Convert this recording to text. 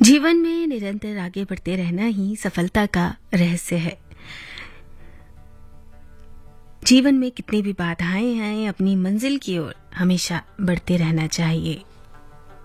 जीवन में निरंतर आगे बढ़ते रहना ही सफलता का रहस्य है। जीवन में कितनी भी बाधाएं आए, अपनी मंजिल की ओर हमेशा बढ़ते रहना चाहिए।